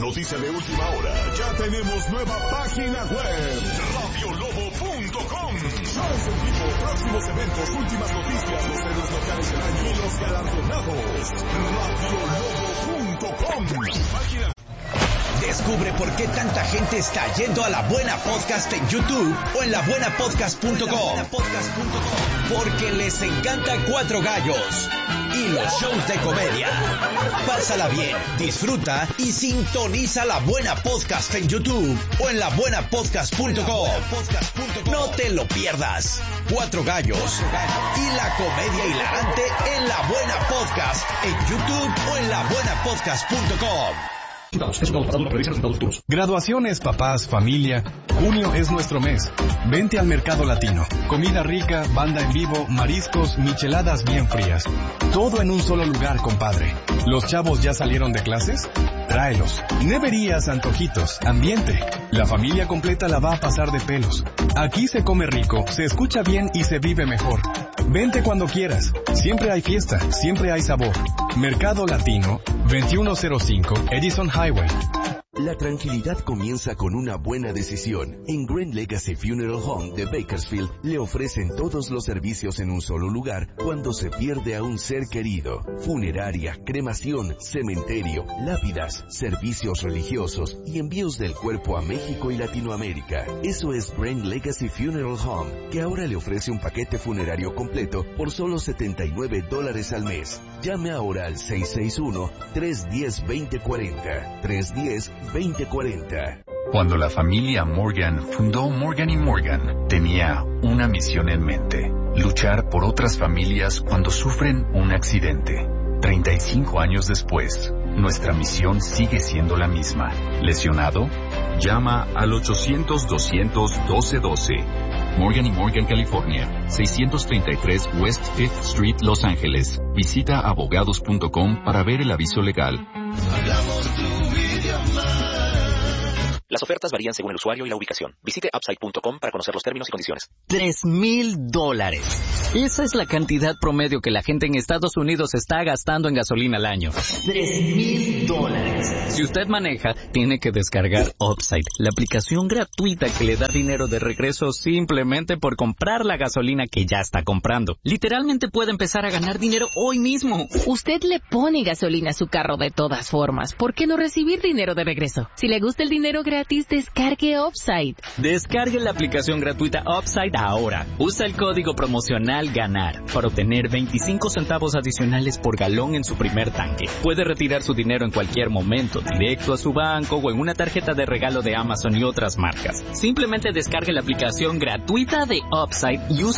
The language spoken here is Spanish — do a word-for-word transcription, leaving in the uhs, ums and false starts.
noticia de última hora. Ya tenemos nueva página web, radio lobo punto com. Shows en vivo, próximos eventos, últimas noticias, los héroes locales del año y los galardonados. radio lobo punto com. Página. Descubre por qué tanta gente está yendo a La Buena Podcast en YouTube o en la buena podcast punto com. Porque les encanta Cuatro Gallos y los shows de comedia. Pásala bien, disfruta y sintoniza La Buena Podcast en YouTube o en la buena podcast punto com. No te lo pierdas. Cuatro Gallos y la comedia hilarante en La Buena Podcast en YouTube o en la buena podcast punto com. Graduaciones, papás, familia. Junio es nuestro mes. Vente al Mercado Latino. Comida rica, banda en vivo, mariscos, micheladas bien frías. Todo en un solo lugar, compadre. ¿Los chavos ya salieron de clases? Tráelos. Neverías, antojitos, ambiente. La familia completa la va a pasar de pelos. Aquí se come rico, se escucha bien y se vive mejor. Vente cuando quieras. Siempre hay fiesta, siempre hay sabor. Mercado Latino, veintiuno cero cinco Edison Highway. La tranquilidad comienza con una buena decisión. En Grand Legacy Funeral Home de Bakersfield le ofrecen todos los servicios en un solo lugar cuando se pierde a un ser querido. Funeraria, cremación, cementerio, lápidas, servicios religiosos y envíos del cuerpo a México y Latinoamérica. Eso es Grand Legacy Funeral Home, que ahora le ofrece un paquete funerario completo por solo setenta y nueve dólares al mes. Llame ahora al seis seis uno, tres uno cero, dos cero cuatro cero. tres uno cero, veinte cuarenta. Cuando la familia Morgan fundó Morgan y Morgan, tenía una misión en mente: luchar por otras familias cuando sufren un accidente. treinta y cinco años después, nuestra misión sigue siendo la misma. ¿Lesionado? Llama al ochocientos, doscientos, doce doce. Morgan y Morgan, California, seiscientos treinta y tres West Fifth Street, Los Ángeles. Visita abogados punto com para ver el aviso legal. Hablamos tu idioma. Las ofertas varían según el usuario y la ubicación. Visite upside punto com para conocer los términos y condiciones. Tres mil dólares. Esa es la cantidad promedio que la gente en Estados Unidos está gastando en gasolina al año. Tres mil dólares. Si usted maneja, tiene que descargar Upside, la aplicación gratuita que le da dinero de regreso simplemente por comprar la gasolina que ya está comprando. Literalmente puede empezar a ganar dinero hoy mismo. Usted le pone gasolina a su carro de todas formas. ¿Por qué no recibir dinero de regreso? Si le gusta el dinero gratis, descargue Upside. Descargue la aplicación gratuita Upside ahora. Usa el código promocional GANAR para obtener veinticinco centavos adicionales por galón en su primer tanque. Puede retirar su dinero en cualquier momento, directo a su banco o en una tarjeta de regalo de Amazon y otras marcas. Simplemente descargue la aplicación gratuita de Upside y use